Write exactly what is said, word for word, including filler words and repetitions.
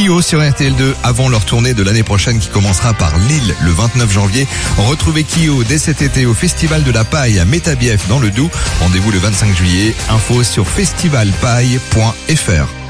Kyo sur R T L deux avant leur tournée de l'année prochaine qui commencera par Lille le vingt-neuf janvier. Retrouvez Kyo dès cet été au Festival de la Paille à Métabief dans le Doubs. Rendez-vous le vingt-cinq juillet. Info sur festival paille point f r.